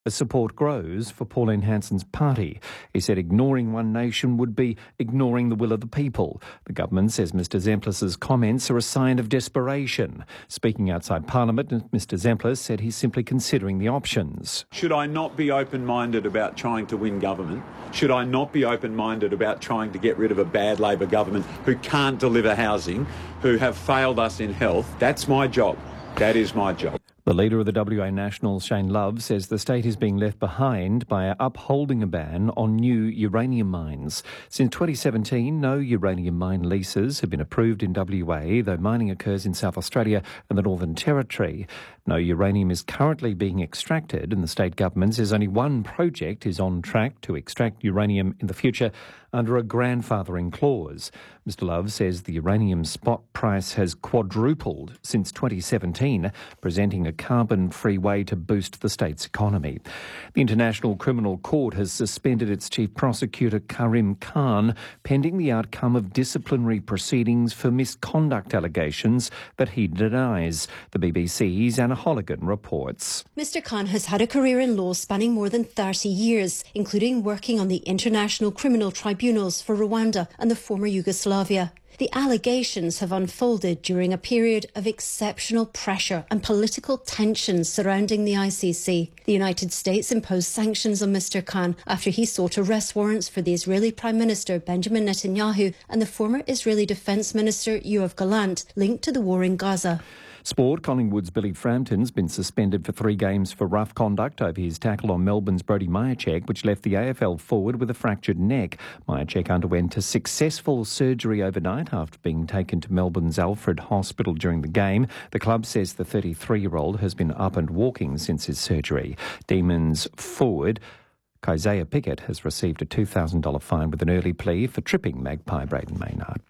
As support grows for Pauline Hanson's party. He said ignoring One Nation would be ignoring the will of the people. The government says Mr Zemplis' comments are a sign of desperation. Speaking outside Parliament, Mr Zemplis said he's simply considering the options. Should I not be open-minded about trying to win government? Should I not be open-minded about trying to get rid of a bad Labor government who can't deliver housing, who have failed us in health? That's my job. That is my job. The leader of the WA Nationals, Shane Love, says the state is being left behind by upholding a ban on new uranium mines. Since 2017, no uranium mine leases have been approved in WA, though mining occurs in South Australia and the Northern Territory. No uranium is currently being extracted, and the state government says only one project is on track to extract uranium in the future under a grandfathering clause. Mr Love says the uranium spot price has quadrupled since 2017, presenting a carbon-free way to boost the state's economy. The International Criminal Court has suspended its chief prosecutor, Karim Khan, pending the outcome of disciplinary proceedings for misconduct allegations that he denies. The BBC's Anna Holligan reports. Mr Khan has had a career in law spanning more than 30 years, including working on the International Criminal Tribunals for Rwanda and the former Yugoslavia. The allegations have unfolded during a period of exceptional pressure and political tensions surrounding the ICC. The United States imposed sanctions on Mr Khan after he sought arrest warrants for the Israeli Prime Minister Benjamin Netanyahu and the former Israeli Defence Minister Yoav Gallant, linked to the war in Gaza. Sport, Collingwood's Billy Frampton's been suspended for 3 games for rough conduct over his tackle on Melbourne's Brody Mihocek, which left the AFL forward with a fractured neck. Mihocek underwent a successful surgery overnight after being taken to Melbourne's Alfred Hospital during the game. The club says the 33-year-old has been up and walking since his surgery. Demons forward Kysaiah Pickett has received a $2,000 fine with an early plea for tripping Magpie Braden Maynard.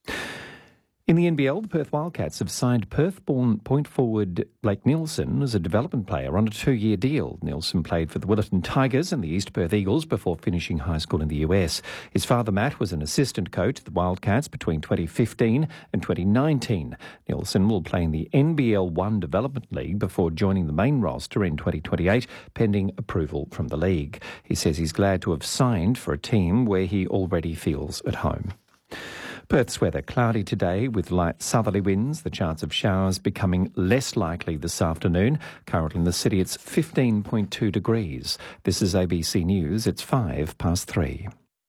In the NBL, the Perth Wildcats have signed Perth-born point forward Blake Nielsen as a development player on a 2-year deal. Nielsen played for the Willetton Tigers and the East Perth Eagles before finishing high school in the US. His father, Matt, was an assistant coach at the Wildcats between 2015 and 2019. Nielsen will play in the NBL 1 Development League before joining the main roster in 2028, pending approval from the league. He says he's glad to have signed for a team where he already feels at home. Perth's weather cloudy today with light southerly winds, the chance of showers becoming less likely this afternoon. Currently in the city it's 15.2 degrees. This is ABC News, it's 3:05.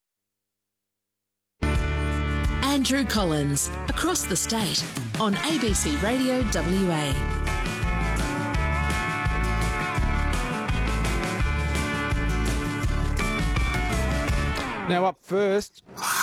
Andrew Collins, across the state on ABC Radio WA. Now up first...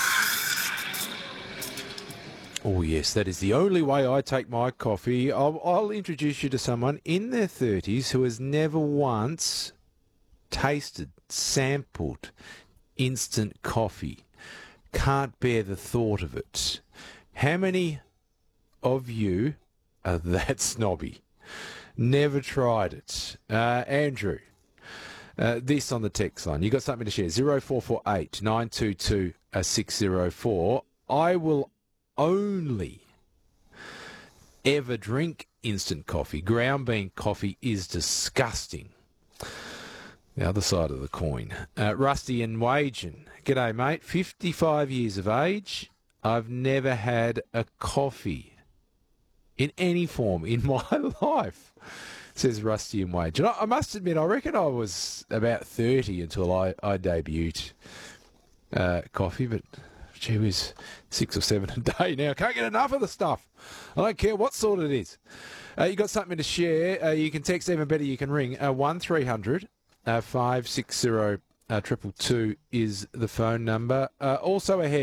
Oh, yes, that is the only way I take my coffee. I'll introduce you to someone in their 30s who has never once tasted, sampled instant coffee. Can't bear the thought of it. How many of you are that snobby? Never tried it. Andrew, this on the text line. You got something to share? 0448 922 604. I will only ever drink instant coffee. Ground bean coffee is disgusting. The other side of the coin. Rusty and Wagen. G'day, mate. 55 years of age. I've never had a coffee in any form in my life, says Rusty and Wagen. I must admit, I reckon I was about 30 until I debuted coffee, but... Gee whiz, 6 or 7 a day now. Can't get enough of the stuff. I don't care what sort it is. You got something to share. You can text, even better, you can ring. 1300 560 222 is the phone number. Also ahead.